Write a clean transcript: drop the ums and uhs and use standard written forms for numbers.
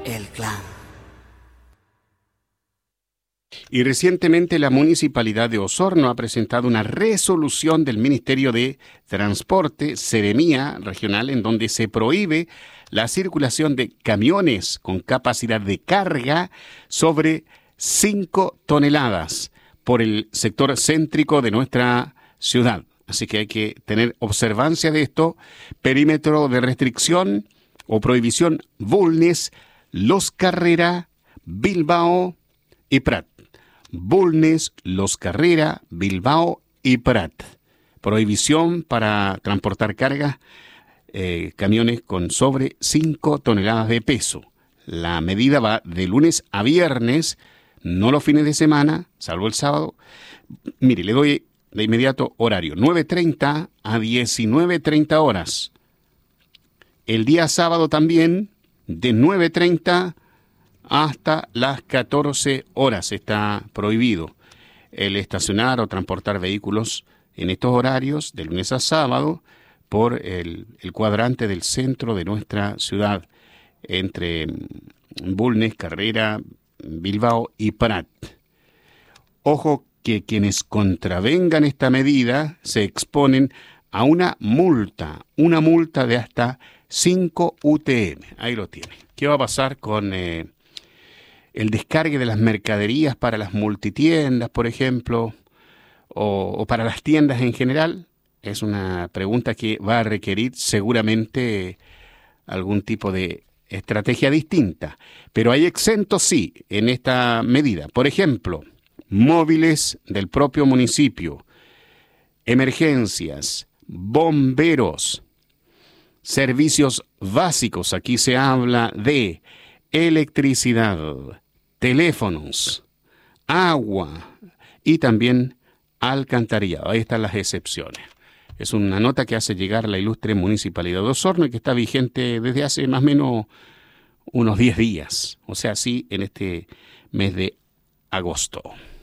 El Clan. Y recientemente la Municipalidad de Osorno ha presentado una resolución del Ministerio de Transporte, Seremía Regional, en donde se prohíbe la circulación de camiones con capacidad de carga sobre 5 toneladas por el sector céntrico de nuestra ciudad. Así que hay que tener observancia de esto. Perímetro de restricción o prohibición: Bulnes, Los Carrera, Bilbao y Prat. Bulnes, Los Carrera, Bilbao y Prat. Prohibición para transportar cargas, camiones con sobre 5 toneladas de peso. La medida va de lunes a viernes, no los fines de semana, salvo el sábado. Mire, le doy de inmediato horario: 9:30 a 19:30 horas. El día sábado también, de 9:30 hasta las 14 horas está prohibido el estacionar o transportar vehículos en estos horarios, de lunes a sábado, por el cuadrante del centro de nuestra ciudad, entre Bulnes, Carrera, Bilbao y Prat. Ojo que quienes contravengan esta medida se exponen a una multa de hasta 5 UTM. Ahí lo tiene. ¿Qué va a pasar con el descargue de las mercaderías para las multitiendas, por ejemplo, o para las tiendas en general? Es una pregunta que va a requerir seguramente algún tipo de estrategia distinta. Pero hay exentos, sí, en esta medida. Por ejemplo, móviles del propio municipio, emergencias, bomberos, servicios básicos. Aquí se habla de electricidad, teléfonos, agua y también alcantarillado. Ahí están las excepciones. Es una nota que hace llegar la ilustre Municipalidad de Osorno y que está vigente desde hace más o menos unos 10 días. O sea, sí, en este mes de agosto.